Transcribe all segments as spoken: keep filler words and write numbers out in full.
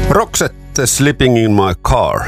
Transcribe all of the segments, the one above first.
Roxette, Sleeping in my car.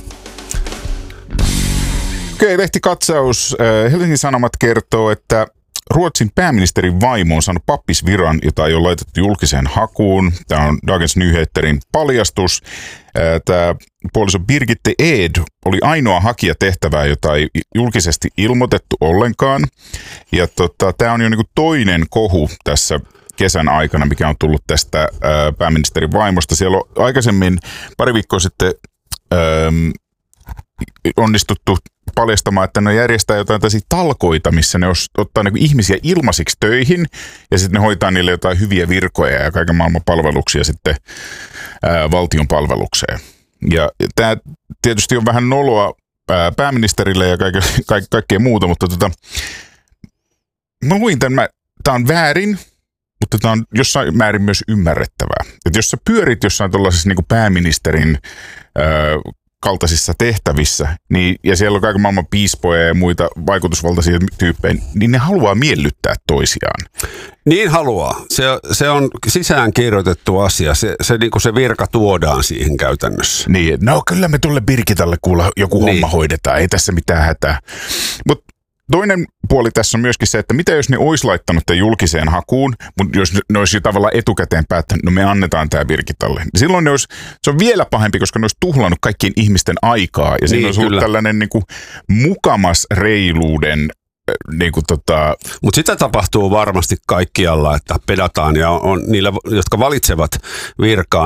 Okei, lehtikatsaus. Helsingin Sanomat kertoo, että Ruotsin pääministerin vaimo on saanut pappisviran, jota ei ole laitettu julkiseen hakuun. Tämä on Dagens Nyheterin paljastus. Tämä puoliso Birgitte Ed oli ainoa hakija tehtävää, jota ei julkisesti ilmoitettu ollenkaan. Ja tota, tämä on jo niin kuin toinen kohu tässä kesän aikana, mikä on tullut tästä ää, pääministerin vaimosta. Siellä on aikaisemmin pari viikkoa sitten ää, onnistuttu paljastamaan, että ne järjestää jotain tällaisia talkoita, missä ne ottaa niin kuin ihmisiä ilmaisiksi töihin ja sitten ne hoitaa niille jotain hyviä virkoja ja kaiken maailman palveluksia sitten ää, valtion palvelukseen. Ja tämä tietysti on vähän noloa ää, pääministerille ja kaikkea, kaik, kaikkea muuta, mutta tota, mä luin tämän, tämä on väärin, mutta tämä on jossain määrin myös ymmärrettävää. Että jos sä pyörit jossain tuollaisessa niin kuin pääministerin ää, kaltaisissa tehtävissä, niin, ja siellä on kaiken maailman piispoja ja muita vaikutusvaltaisia tyyppejä, niin ne haluaa miellyttää toisiaan. Niin haluaa. Se, se on sisään kirjoitettu asia. Se, se, niin kuin se virka tuodaan siihen käytännössä. Niin, no kyllä me tulle Birgitalle kuulla joku niin. homma hoidetaan, ei tässä mitään hätää. Mutta toinen puoli tässä on myöskin se, että mitä jos ne olisi laittanut tämän julkiseen hakuun, mutta jos ne olisi tavallaan etukäteen päättänyt, no me annetaan tämä Birgitalle. Silloin ne olisi, se on vielä pahempi, koska ne olisi tuhlannut kaikkien ihmisten aikaa. Ja niin, siinä olisi ollut tällainen niin kuin mukamas reiluuden. Niin kuin tota... Mutta sitä tapahtuu varmasti kaikkialla, että pedataan ja on niillä, jotka valitsevat virkaan,